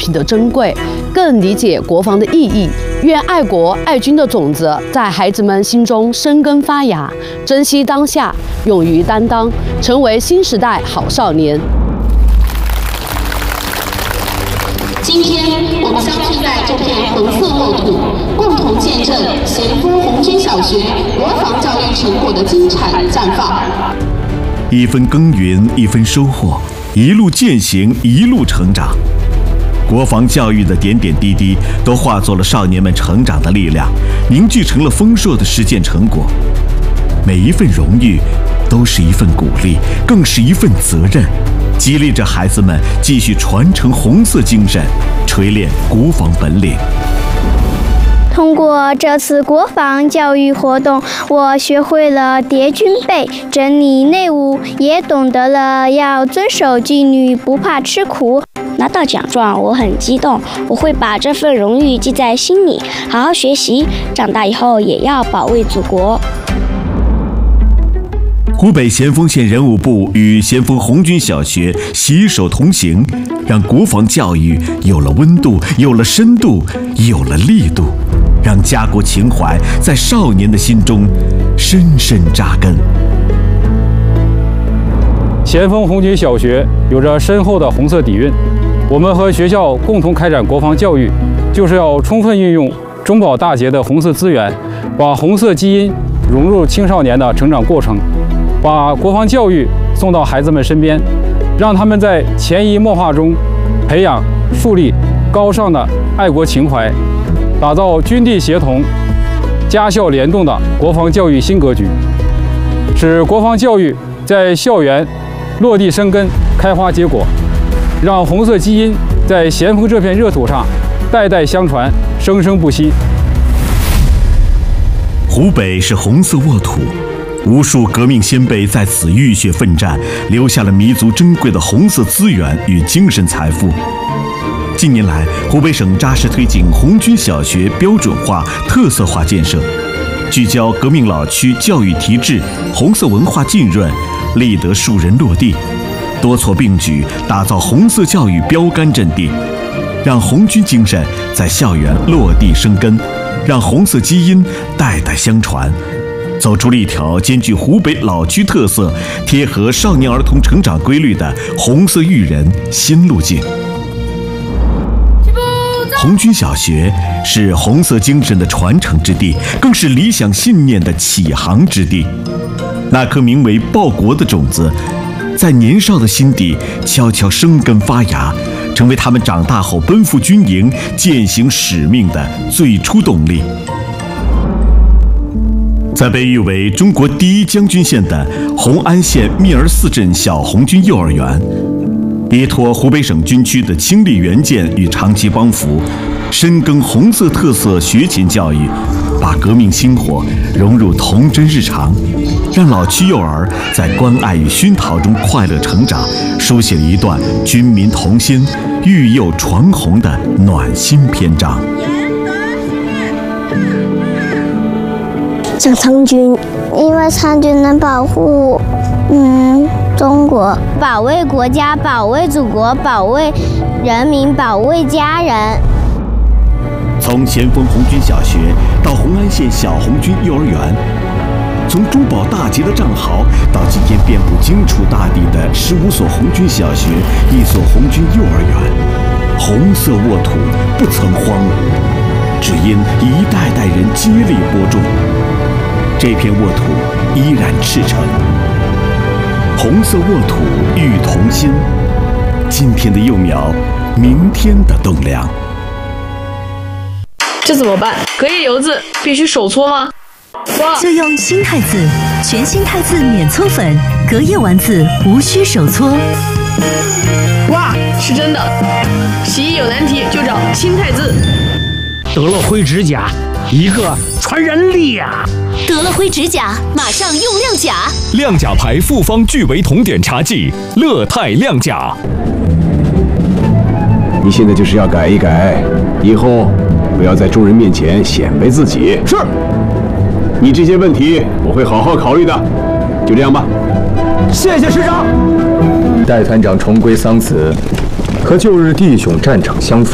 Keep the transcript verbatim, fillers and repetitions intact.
品的珍贵，更理解国防的意义。愿爱国爱军的种子在孩子们心中生根发芽，珍惜当下，勇于担当，成为新时代好少年。 今天，我们相聚在这片红色沃土，共同见证咸丰红军小学国防教育成果的精彩绽放。 一分耕耘一分收获，一路践行一路成长。国防教育的点点滴滴都化作了少年们成长的力量，凝聚成了丰硕的实践成果。每一份荣誉都是一份鼓励，更是一份责任，激励着孩子们继续传承红色精神，锤炼国防本领。 通过这次国防教育活动，我学会了叠军备、整理内务，也懂得了要遵守纪律，不怕吃苦。 拿到奖状，我很激动，我会把这份荣誉记在心里，好好学习，长大以后也要保卫祖国。 湖北咸丰县人武部与咸丰红军小学携手同行，让国防教育有了温度，有了深度，有了力度，让家国情怀在少年的心中深深扎根。 咸丰红军小学有着深厚的红色底蕴，我们和学校共同开展国防教育，就是要充分运用中保大捷的红色资源，把红色基因融入青少年的成长过程，把国防教育送到孩子们身边，让他们在潜移默化中培养树立高尚的爱国情怀，打造军地协同、家校联动的国防教育新格局，使国防教育在校园落地生根、开花结果，让红色基因在咸丰这片热土上代代相传、生生不息。 湖北是红色沃土，无数革命先辈在此浴血奋战，留下了弥足珍贵的红色资源与精神财富。近年来，湖北省扎实推进红军小学标准化、特色化建设，聚焦革命老区教育提质，红色文化浸润，立德树人落地，多措并举，打造红色教育标杆阵地，让红军精神在校园落地生根，让红色基因代代相传，走出了一条兼具湖北老区特色、贴合少年儿童成长规律的红色育人新路径。红军小学是红色精神的传承之地，更是理想信念的启航之地。那颗名为报国的种子，在年少的心底悄悄生根发芽，成为他们长大后奔赴军营、践行使命的最初动力。在被誉为中国第一将军县的红安县密儿寺镇小红军幼儿园，依托湖北省军区的倾力援建与长期帮扶，深耕红色特色学前教育，把革命星火融入童真日常，让老区幼儿在关爱与熏陶中快乐成长，书写了一段军民同心、育幼传红的暖心篇章。 想参军，因为参军能保护，嗯，中国，保卫国家，保卫祖国，保卫人民，保卫家人。 从咸丰红军小学到红安县小红军幼儿园，从中保大捷的战壕到今天遍布荆楚大地的十五所红军小学、一所红军幼儿园，红色沃土不曾荒芜，只因一代代人接力播种，这片沃土依然赤诚。红色沃土育童心，今天的幼苗，明天的栋梁。 这怎么办？隔夜油渍必须手搓吗？ 就用新汰渍，全新汰渍免搓粉，隔夜丸子无需手搓。 哇，是真的！洗衣有难题就找新汰渍。 得了灰指甲，一个传染力呀！ 得了灰指甲，马上用亮甲。 亮甲牌复方聚维酮碘茶剂，乐泰亮甲。 你现在就是要改一改，以后不要在众人面前显摆自己。是。你这些问题我会好好考虑的，就这样吧。 谢谢师长。 戴团长重归桑梓，和旧日弟兄战场相逢，